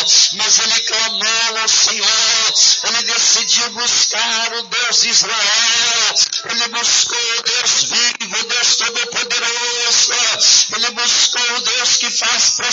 mas ele clamou ao Senhor, ele decidiu buscar o Deus de Israel, ele buscou o Deus vivo, o Deus todo-poderoso, ele buscou o Deus que faz prosperar